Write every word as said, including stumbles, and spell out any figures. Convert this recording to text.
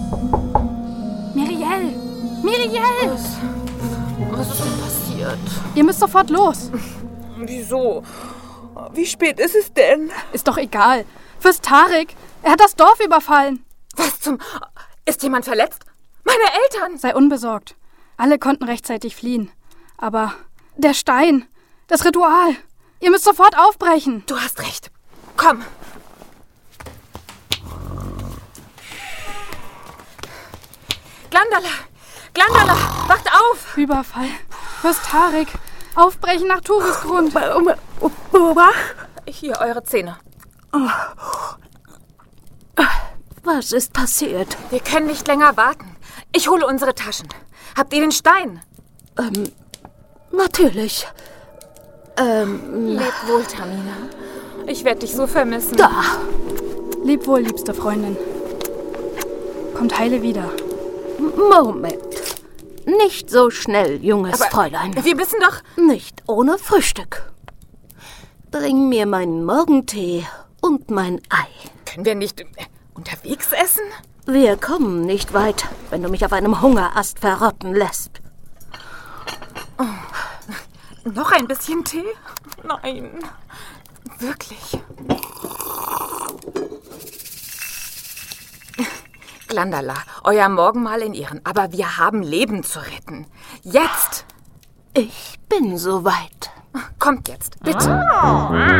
Miriel! Miriel! Was, was ist denn passiert? Ihr müsst sofort los. Wieso? Wie spät ist es denn? Ist doch egal. Fürst Tarik, er hat das Dorf überfallen. Was zum... Ist jemand verletzt? Meine Eltern! Sei unbesorgt. Alle konnten rechtzeitig fliehen. Aber der Stein, das Ritual. Ihr müsst sofort aufbrechen. Du hast recht. Komm. Glandala! Glandala! Wacht auf! Überfall. Fürst Tarik, aufbrechen nach Turisgrund. Hier, eure Zähne. Was ist passiert? Wir können nicht länger warten. Ich hole unsere Taschen. Habt ihr den Stein? Ähm, natürlich. Ähm, Leb wohl, Tamina. Ich werde dich so vermissen. Da. Leb wohl, liebste Freundin. Kommt heile wieder. Moment. Nicht so schnell, junges Aber Fräulein. wir müssen doch... Nicht ohne Frühstück. Bring mir meinen Morgentee und mein Ei. Können wir nicht äh, unterwegs essen? Wir kommen nicht weit, wenn du mich auf einem Hungerast verrotten lässt. Oh. Noch ein bisschen Tee? Nein. Wirklich. Glandala, euer Morgenmahl in Ehren, aber wir haben Leben zu retten. Jetzt! Ich bin soweit. Kommt jetzt, bitte.